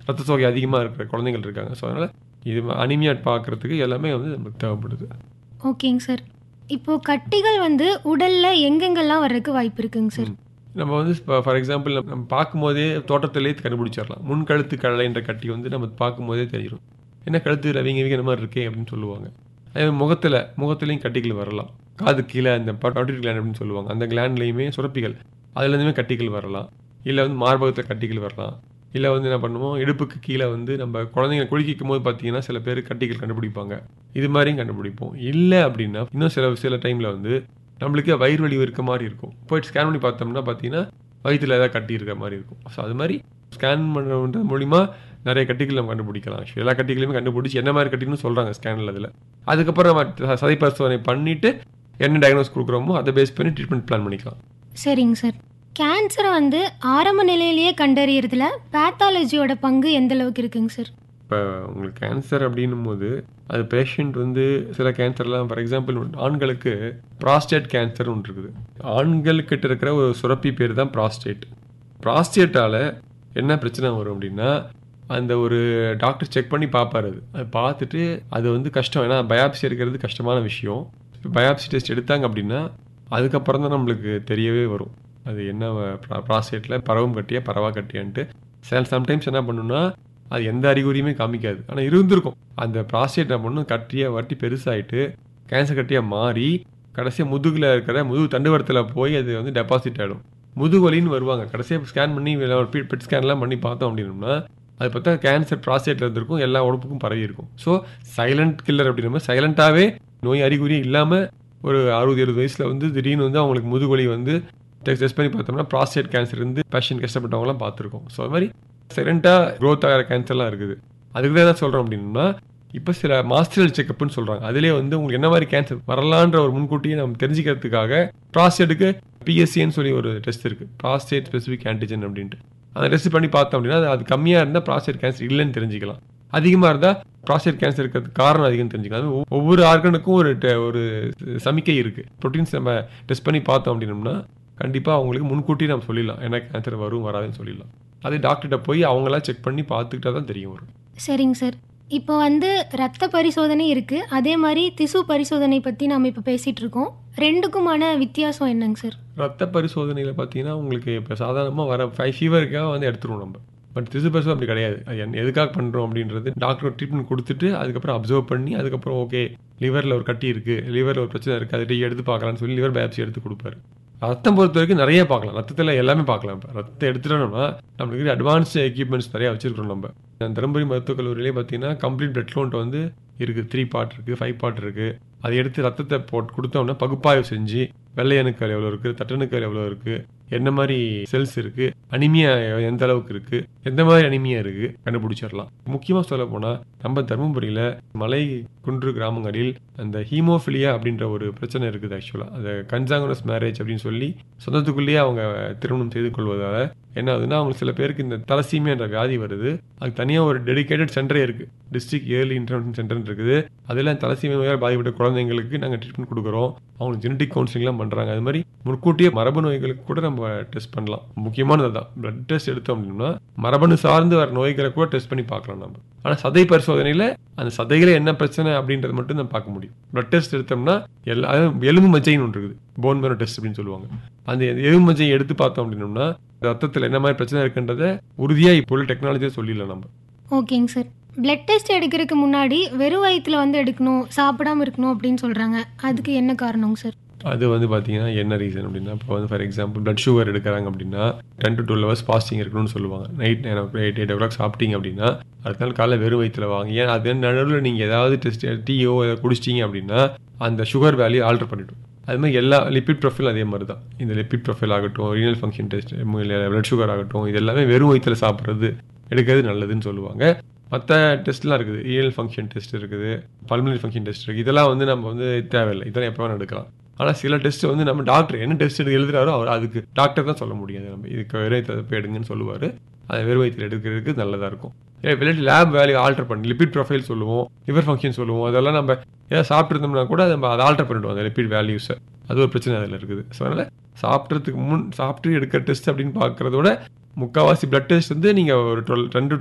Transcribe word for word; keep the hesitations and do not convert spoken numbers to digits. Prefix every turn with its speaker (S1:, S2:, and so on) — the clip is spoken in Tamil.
S1: ரத்த சோகை அதிகமாக இருக்கிற குழந்தைகள் இருக்காங்க. ஸோ அதனால் இது அனிமியா பார்க்குறதுக்கு எல்லாமே வந்து நமக்கு தேவைப்படுது.
S2: ஓகேங்க சார். இப்போது கட்டிகள் வந்து உடலில் எங்கெங்கெல்லாம் வர்றதுக்கு வாய்ப்பு இருக்குங்க சார்?
S1: ம். நம்ம வந்து இப்போ ஃபார் எக்ஸாம்பிள் நம்ம பார்க்கும்போதே தோட்டத்திலேயே கண்டுபிடிச்சிடலாம். முன் கழுத்து கழலைன்ற கட்டி வந்து நம்ம பார்க்கும்போதே தெரியும். என்ன கழுத்து வீங்க வீங்க இந்த மாதிரி இருக்கே அப்படின்னு சொல்லுவாங்க. அதே முகத்தில் முகத்துலேயும் கட்டிகள் வரலாம். காது கீழே அந்த பட்ரி கிளாண்ட் அப்படின்னு சொல்லுவாங்க. அந்த கிளாண்ட்லேயுமே சுரப்பிகள் அதுலேருந்துமே கட்டிகள் வரலாம். இல்லை வந்து மார்பகத்தில் கட்டிகள் வரலாம். இல்லை வந்து என்ன பண்ணுவோம், இடுப்புக்கு கீழே வந்து நம்ம குழந்தைங்க குளிக்கும் போது பார்த்தீங்கன்னா சில பேர் கட்டிகள் கண்டுபிடிப்பாங்க. இது மாதிரியும் கண்டுபிடிப்போம். இல்லை அப்படின்னா இன்னும் சில சில டைமில் வந்து நம்மளுக்கு வயிறு வலி இருக்க மாதிரி இருக்கும். போயிட்டு ஸ்கேன் பண்ணி பார்த்தோம்னா பார்த்தீங்கன்னா வயிற்றில் ஏதாவது கட்டி இருக்க மாதிரி இருக்கும். ஸோ அது மாதிரி ஸ்கேன் பண்ணுறது மூலிமா நிறைய கட்டிகள் நம்ம கண்டுபிடிக்கலாம். எல்லா கட்டிகளையுமே கண்டுபிடிச்சி என்ன மாதிரி கட்டின்னு சொல்கிறாங்க ஸ்கேனில். அதில் அதுக்கப்புறம் நம்ம சதை பரிசோதனை பண்ணிவிட்டு என்ன டயக்னோஸ் கொடுக்குறோமோ அதை பேஸ் பண்ணி ட்ரீட்மெண்ட் பிளான் பண்ணிக்கலாம்.
S2: சரிங்க சார். கேன்சரை வந்து ஆரம்ப நிலையிலேயே கண்டறியறதுல பேத்தாலஜியோட பங்கு எந்த அளவுக்கு இருக்குங்க சார்?
S1: இப்போ உங்களுக்கு கேன்சர் அப்படின்னும் போது அது பேஷண்ட் வந்து சில கேன்சர்லாம் ஃபார் எக்ஸாம்பிள் ஆண்களுக்கு ப்ராஸ்டேட் கேன்சர் ஒன்று இருக்குது. ஆண்களுக்கிட்ட இருக்கிற ஒரு சுரப்பி பேர் தான் ப்ராஸ்டேட். ப்ராஸ்டேட்டால் என்ன பிரச்சனை வரும் அப்படின்னா அந்த ஒரு டாக்டர் செக் பண்ணி பார்ப்பார். அது அது பார்த்துட்டு அது வந்து கஷ்டம். ஏன்னா பயாப்சி எடுக்கிறது கஷ்டமான விஷயம். இப்போ பயாப்சி டெஸ்ட் எடுத்தாங்க அப்படின்னா அதுக்கப்புறம் தான் நம்மளுக்கு தெரியவே வரும் அது என்ன ப்ராஸ்டேட்டில் பரவும் கட்டியா பரவா கட்டியான்ட்டு. சில சம்டைம்ஸ் என்ன பண்ணுன்னா அது எந்த அறிகுறியுமே காமிக்காது. ஆனால் இருந்திருக்கும். அந்த ப்ராஸ்டேட் என்ன பண்ணணும், கட்டியாக வட்டி பெருசாகிட்டு கேன்சர் கட்டியாக மாறி கடைசியாக முதுகில் இருக்கிற முதுகு தண்டுவரத்தில் போய் அது வந்து டெபாசிட் ஆகிடும். முதுகுவலின்னு வருவாங்க. கடைசியாக ஸ்கேன் பண்ணி பெட் ஸ்கேன்லாம் பண்ணி பார்த்தோம் அப்படின்னோம்னா அது பார்த்தா கேன்சர் ப்ராஸ்டேட்டில் இருந்திருக்கும். எல்லா உடம்புக்கும் பரவி இருக்கும். ஸோ சைலண்ட் கில்லர் அப்படின்ற சைலண்ட்டாகவே நோய் அறிகுறி இல்லாமல் ஒரு அறுபது எழுபது வயசில் வந்து திடீர்னு வந்து அவங்களுக்கு முதுகுவலி வந்து டெஸ்ட் பண்ணி பார்த்தோம்னா ப்ராஸ்டேட் கேன்சர் இருந்து பேஷண்ட் கஷ்டப்பட்டவங்களாம் பார்த்துருக்கோம். ஸோ அது மாதிரி சைலண்ட்டாக க்ரோத் ஆகிற கேன்சர்லாம் இருக்குது. அதுக்கு தான் என்ன சொல்கிறோம் அப்படின்னா இப்போ சில மாஸ்டரல் செக்அப்னு சொல்கிறாங்க. அதிலே வந்து உங்களுக்கு என்ன மாதிரி கேன்சர் வரலான்ற ஒரு முன்கூட்டியே நம்ம தெரிஞ்சுக்கிறதுக்காக ப்ராஸ்டேட்டுக்கு பிஎஸ்சின்னு சொல்லி ஒரு டெஸ்ட் இருக்குது. ப்ராஸ்டேட் ஸ்பெசிஃபிக் ஆன்டிஜன் அப்படின்ட்டு அந்த டெஸ்ட் பண்ணி பார்த்தோம் அப்படின்னா அது கம்மியாக இருந்தால் ப்ராஸ்டேட் கேன்சர் இல்லைன்னு தெரிஞ்சுக்கலாம். அதிகமாக இருந்தால் ப்ராஸ்டேட் கேன்சர் இருக்கிறதுக்கு காரணம் அதிகம் தெரிஞ்சுக்கலாம். ஒவ்வொரு ஆர்கனுக்கும் ஒரு ஒரு சமிக்கை இருக்குது. ப்ரோட்டீன்ஸ் நம்ம டெஸ்ட் பண்ணி பார்த்தோம் அப்படின்னோம்னா கண்டிப்பாக அவங்களுக்கு முன்கூட்டி நம்ம சொல்லிடலாம் என்ன கேன்சர் வரும் வராதுன்னு சொல்லிடலாம். அது டாக்டர்கிட்ட போய் அவங்களாம் செக் பண்ணி பார்த்துக்கிட்டா தான் தெரியும் வரும்.
S2: சரிங்க சார். இப்போ வந்து ரத்த பரிசோதனை இருக்குது, அதே மாதிரி திசு பரிசோதனை பற்றி நம்ம இப்போ பேசிகிட்டு இருக்கோம். ரெண்டுக்குமான வித்தியாசம் என்னங்க சார்?
S1: ரத்த பரிசோதனையில் பார்த்தீங்கன்னா உங்களுக்கு இப்போ சாதாரணமாக வர ஃபைவ் ஃபீவருக்காக வந்து எடுத்துருவோம் நம்ம. பட் திசு பரிசோதனை அப்படி கிடையாது. அது என்ன எதுக்காக பண்ணுறோம் அப்படின்றது டாக்டர் ட்ரீட்மெண்ட் கொடுத்துட்டு அதுக்கப்புறம் அப்சர்வ் பண்ணி அதுக்கப்புறம் ஓகே லிவரில் ஒரு கட்டி இருக்குது, லிவரில் ஒரு பிரச்சனை இருக்குது, அதை எடுத்து பார்க்கலான்னு சொல்லி லிவர் பயாப்சி எடுத்து கொடுப்பாரு. ரத்தம் பொறுத்த வரைக்கும் நிறைய பார்க்கலாம். ரத்தத்தில் எல்லாமே பார்க்கலாம். இப்போ ரத்தத்தை எடுத்துட்டோம்னா நம்மளுக்கு அட்வான்ஸ்டு எக்யூப்மெண்ட்ஸ் நிறையா வச்சுருக்கோம். நம்ம தருமபுரி மருத்துவக் கல்லூரியிலே பார்த்தீங்கன்னா கம்ப்ளீட் பிளட் கவுண்ட் வந்து இருக்குது. த்ரீ பார்ட் இருக்குது, ஃபைவ் பார்ட் இருக்குது. அதை எடுத்து ரத்தத்தை போட்டு கொடுத்தோம்னா பகுப்பாய்வு செஞ்சு வெள்ளை அணுக்கள் எவ்வளோ இருக்குது, தட்டணுக்கள் எவ்வளோ இருக்குது, என்ன மாதிரி செல்ஸ் இருக்குது, அனிமியா எந்த அளவுக்கு இருக்குது, எந்த மாதிரி அனிமியா இருக்குது கண்டுபிடிச்சிடலாம். முக்கியமாக சொல்ல போனால் நம்ம தருமபுரியில் மலை குன்று கிராமங்களில் அந்த ஹீமோஃபிலியா அப்படின்ற ஒரு பிரச்சனை இருக்குது. ஆக்சுவலாக அந்த கன்சாங்குனஸ் மேரேஜ் அப்படின்னு சொல்லி சொந்தத்துக்குள்ளேயே அவங்க திருமணம் செய்து கொள்வதால் என்ன ஆகுதுன்னா அவங்க சில பேருக்கு இந்த தலசீமியா என்ற வியாதி வருது. அதுக்கு தனியாக ஒரு டெடிகேட்டட் சென்டரே இருக்குது. டிஸ்ட்ரிக்ட் ஏர்லி இன்டர்வென்ஷன் சென்டர் இருக்குது. அதெல்லாம் தலசீமியால் பாதிப்பட்ட குழந்தைங்களுக்கு நாங்கள் ட்ரீட்மெண்ட் கொடுக்குறோம். அவங்களுக்கு ஜெனடிக் கவுன்சிலிங்லாம் பண்ணுறாங்க. அது மாதிரி முன்கூட்டியே மரபு நோய்களுக்கு கூட நம்ம டெஸ்ட் பண்ணலாம். முக்கியமானது தான் பிளட் டெஸ்ட் எடுத்தோம் அப்படின்னா மரபணு சார்ந்து வர நோய்களை கூட டெஸ்ட் பண்ணி பார்க்கலாம் நம்ம. ஆனால் சதை பரிசோதனையில் அந்த சதையில் என்ன பிரச்சனை அப்படின்றது மட்டும் நம்ம பார்க்க முடியும். பிளட் டெஸ்ட் எடுத்தோம்னா எல்லா எலும்பு மஜ்ஜைன்னு ஒன்று இருக்குது, போன் மேரோ டெஸ்ட் அப்படின்னு சொல்லுவாங்க. அந்த எலும்பு மஜ்ஜை எடுத்து பார்த்தோம் அப்படின்னோம்னா ரத்தத்தில் என்ன மாதிரி பிரச்சனை இருக்குன்றதை உறுதியாக இப்போ உள்ள டெக்னாலஜியை சொல்லிடலாம் நம்ம.
S2: ஓகேங்க சார். பிளட் டெஸ்ட் எடுக்கிறதுக்கு முன்னாடி வெறும் வயிற்றுல வந்து எடுக்கணும், சாப்பிடாம இருக்கணும் அப்படின்னு சொல்கிறாங்க. அதுக்கு என்ன காரணங்க சார்?
S1: அது வந்து பார்த்தீங்கன்னா என்ன ரீசன் அப்படின்னா இப்போ வந்து ஃபார் எக்ஸாம்பிள் பிளட் சுகர் எடுக்கிறாங்க அப்படின்னா ten to twelve hours fasting இருக்கணும்னு சொல்லுவாங்க. நைட் நைன் ஓ கிளாக் எயிட் எயிட் ஓ கிளாக் சாப்பிட்டீங்க அப்படின்னா அடுத்த நாள் காலையில் வெறும் வயிற்றுல வாங்க. ஏன் அது நடுவில் நீங்கள் ஏதாவது டெஸ்ட் டீயோ ஏதாவது குடிச்சிட்டிங்க அப்படின்னா அந்த சுகர் வேல்யூ ஆல்டர் பண்ணிவிடும். அது மாதிரி எல்லா லிப்பிட் ப்ரொஃபைல் அதே மாதிரி தான். இந்த லிப்பிட் ப்ரொஃபைல் ஆகட்டும், ரீனல் ஃபங்க்ஷன் டெஸ்ட், இல்லை பிளட் சுகர் ஆகட்டும், இது எல்லாமே வெறும் வயிற்றுல சாப்பிட்றது எடுக்கிறது நல்லதுன்னு சொல்லுவாங்க. மற்ற டெஸ்ட்லாம் இருக்குது. ரீனல் ஃபங்க்ஷன் டெஸ்ட் இருக்குது, பல்மனரி ஃபங்க்ஷன் டெஸ்ட் இருக்குது. இதெல்லாம் வந்து நம்ம வந்து தேவையில்லை, இதெல்லாம் எப்போ வேணும் எடுக்கலாம். ஆனால் சில டெஸ்ட் வந்து நம்ம டாக்டர் என்ன டெஸ்ட் எடுத்து எழுதுறாரோ அவர் அதுக்கு டாக்டர் தான் சொல்ல முடியாது. நம்ம இதுக்கு வெறும் வயிற்றுல எடுங்கன்னு சொல்லுவார். அதை வெறும் வயிற்றுல எடுக்கிறதுக்கு நல்லதாக இருக்கும். விளையாட்டு லேப் வேல்யூ ஆல்டர் பண்ணி லிப்பிட் ப்ரொஃபைல் சொல்லுவோம், லிவர் ஃபங்க்ஷன் சொல்லுவோம். அதெல்லாம் நம்ம ஏதாவது சாப்பிட்ருந்தோம்னா கூட நம்ம அதை ஆல்டர் பண்ணிவிடுவோம் அந்த லிப்பிட் வேல்யூஸை. அது ஒரு பிரச்சனை அதில் இருக்குது. ஸோ அதனால் சாப்பிட்றதுக்கு முன் சாப்பிட்டு எடுக்கிற டெஸ்ட் அப்படின்னு பார்க்குறதோட முக்கால்வாசி பிளட் டெஸ்ட் வந்து நீங்கள் ஒரு டுவெல் ரெண்டு